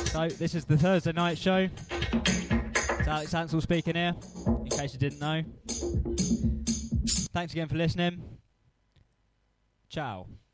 So this is the Thursday night show. It's Alex Ansell speaking here, in case you didn't know. Thanks again for listening. Ciao.